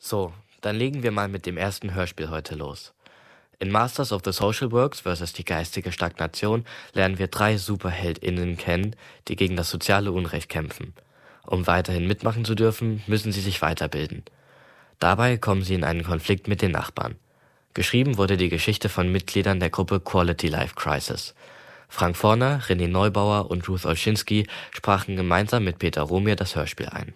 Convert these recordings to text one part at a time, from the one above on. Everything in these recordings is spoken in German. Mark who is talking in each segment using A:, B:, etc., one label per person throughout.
A: So, dann legen wir mal mit dem ersten Hörspiel heute los. In Masters of the Social Works vs. die geistige Stagnation lernen wir 3 SuperheldInnen kennen, die gegen das soziale Unrecht kämpfen. Um weiterhin mitmachen zu dürfen, müssen sie sich weiterbilden. Dabei kommen sie in einen Konflikt mit den Nachbarn. Geschrieben wurde die Geschichte von Mitgliedern der Gruppe Quality Life Crisis. Frank Forner, René Neubauer und Ruth Olschinski sprachen gemeinsam mit Peter Romir das Hörspiel ein.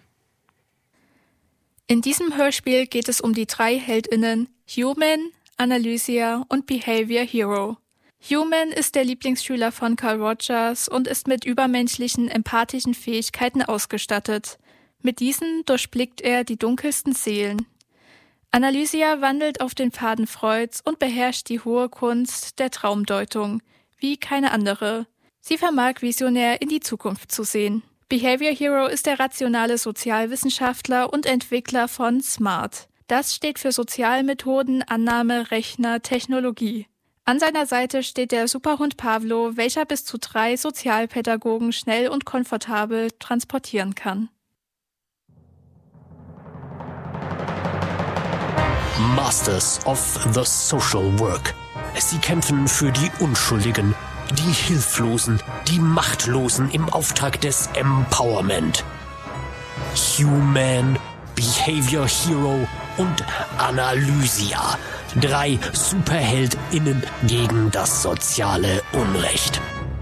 B: In diesem Hörspiel geht es um die 3 HeldInnen Human, Analysia und Behavior Hero. Human ist der Lieblingsschüler von Carl Rogers und ist mit übermenschlichen, empathischen Fähigkeiten ausgestattet. Mit diesen durchblickt er die dunkelsten Seelen. Analysia wandelt auf den Pfaden Freuds und beherrscht die hohe Kunst der Traumdeutung, wie keine andere. Sie vermag visionär in die Zukunft zu sehen. Behavior Hero ist der rationale Sozialwissenschaftler und Entwickler von SMART. Das steht für Sozialmethoden, Annahme, Rechner, Technologie. An seiner Seite steht der Superhund Pavlo, welcher bis zu 3 Sozialpädagogen schnell und komfortabel transportieren kann.
C: Masters of the Social Work. Sie kämpfen für die Unschuldigen, die Hilflosen, die Machtlosen im Auftrag des Empowerment. Human, Behavior Hero und Analysia. 3 SuperheldInnen gegen das soziale Unrecht.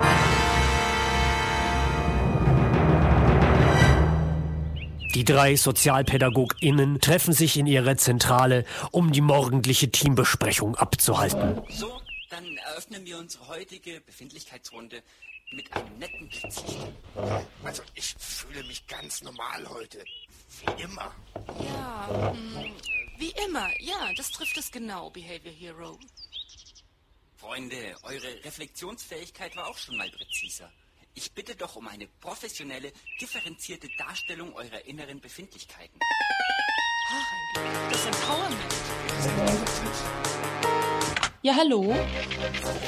C: Die 3 SozialpädagogInnen treffen sich in ihrer Zentrale, um die morgendliche Teambesprechung abzuhalten.
D: So, dann eröffnen wir unsere heutige Befindlichkeitsrunde mit einem netten Blitzlicht.
E: Also, ich fühle mich ganz normal heute. Wie immer.
F: Ja, wie immer. Ja, das trifft es genau, Behavior Hero.
D: Freunde, eure Reflexionsfähigkeit war auch schon mal präziser. Ich bitte doch um eine professionelle, differenzierte Darstellung eurer inneren Befindlichkeiten.
F: Ach, das Empowerment. Ja, hallo?